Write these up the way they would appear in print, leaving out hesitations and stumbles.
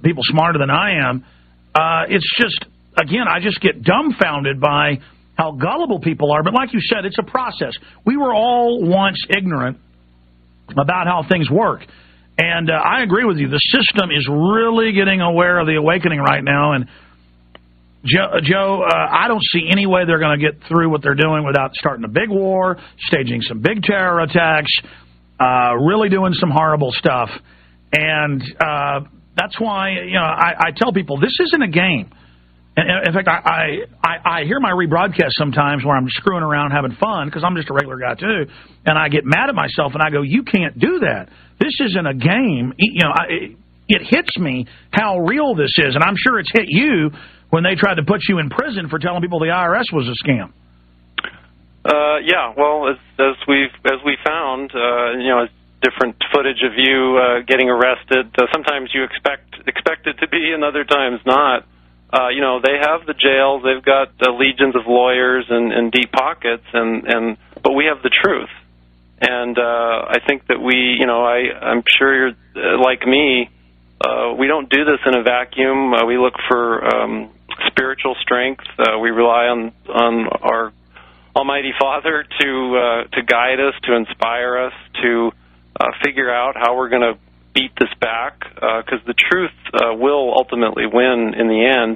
people smarter than I am. It's just, again, I just get dumbfounded by how gullible people are. But like you said, it's a process. We were all once ignorant about how things work. And I agree with you. The system is really getting aware of the awakening right now. And, Joe, I don't see any way they're going to get through what they're doing without starting a big war, staging some big terror attacks, really doing some horrible stuff. And that's why, I tell people this isn't a game. And in fact, I hear my rebroadcast sometimes where I'm screwing around having fun because I'm just a regular guy too, and I get mad at myself and I go, you can't do that. This isn't a game. It hits me how real this is, and I'm sure it's hit you when they tried to put you in prison for telling people the IRS was a scam. Yeah, well, as we found, different footage of you getting arrested. Sometimes you expect it to be, and other times not. They have the jails. They've got legions of lawyers and deep pockets, but we have the truth. And I think that I'm sure you're like me. We don't do this in a vacuum. We look for spiritual strength. We rely on our Almighty Father to guide us, to inspire us, to figure out how we're going to beat this back, because the truth will ultimately win in the end.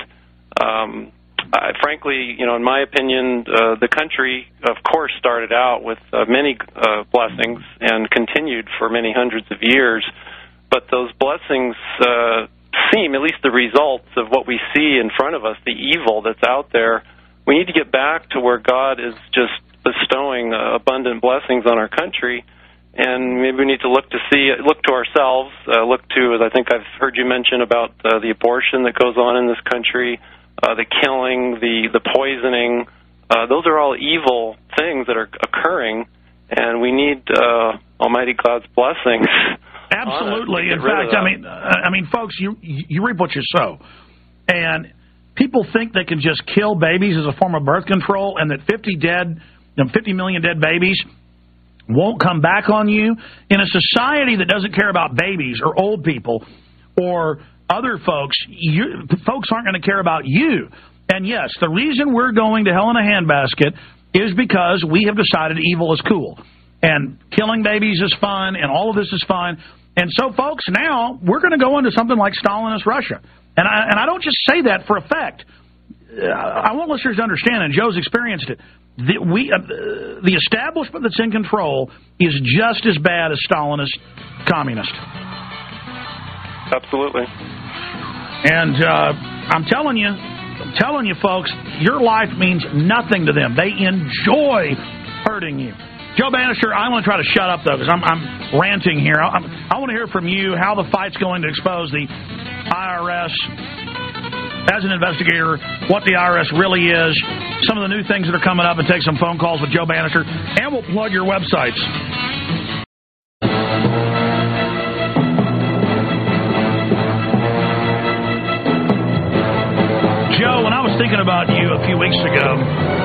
Frankly, in my opinion, the country, of course, started out with many blessings and continued for many hundreds of years. But those blessings seem, at least the results of what we see in front of us, the evil that's out there, we need to get back to where God is just bestowing abundant blessings on our country. And maybe we need to look to ourselves, look to, as I think I've heard you mention about the abortion that goes on in this country, the killing, the poisoning. Those are all evil things that are occurring, and we need Almighty God's blessings. Absolutely. In fact, I mean, folks, you reap what you sow, and people think they can just kill babies as a form of birth control, and that 50 million dead babies won't come back on you. In a society that doesn't care about babies or old people or other folks, folks aren't going to care about you. And yes, the reason we're going to hell in a handbasket is because we have decided evil is cool. And killing babies is fun, and all of this is fun. And so, folks, now we're going to go into something like Stalinist Russia. And I don't just say that for effect. I want listeners to understand, and Joe's experienced it. The establishment that's in control is just as bad as Stalinist communist. Absolutely. And I'm telling you, folks, your life means nothing to them. They enjoy hurting you. Joe Banister, I want to try to shut up, though, because I'm ranting here. I want to hear from you how the fight's going to expose the IRS, as an investigator, what the IRS really is, some of the new things that are coming up, and take some phone calls with Joe Banister, and we'll plug your websites. Joe, when I was thinking about you a few weeks ago,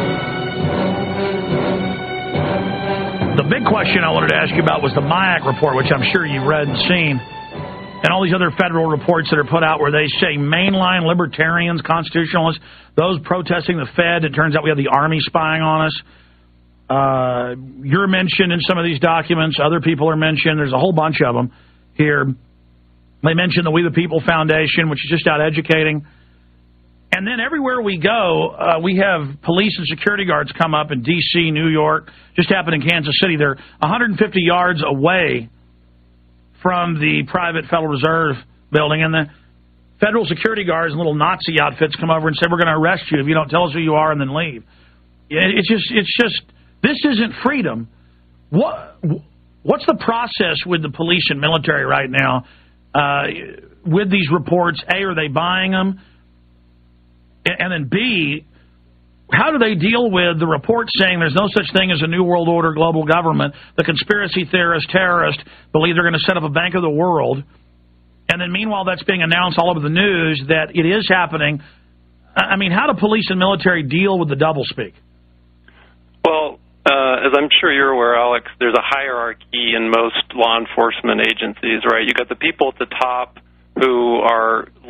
the big question I wanted to ask you about was the MIAC report, which I'm sure you've read and seen, and all these other federal reports that are put out where they say mainline libertarians, constitutionalists, those protesting the Fed, it turns out we have the Army spying on us. You're mentioned in some of these documents. Other people are mentioned. There's a whole bunch of them here. They mention the We the People Foundation, which is just out educating. And then everywhere we go, we have police and security guards come up in D.C., New York, just happened in Kansas City. They're 150 yards away from the private Federal Reserve building, and the federal security guards in little Nazi outfits come over and say, we're going to arrest you if you don't tell us who you are and then leave. It's just this isn't freedom. What's the process with the police and military right now with these reports? A, are they buying them? And then B, how do they deal with the report saying there's no such thing as a New World Order global government? The conspiracy theorists, terrorists believe they're going to set up a Bank of the World. And then meanwhile, that's being announced all over the news that it is happening. I mean, how do police and military deal with the doublespeak? Well, as I'm sure you're aware, Alex, there's a hierarchy in most law enforcement agencies, right? You got the people at the top who are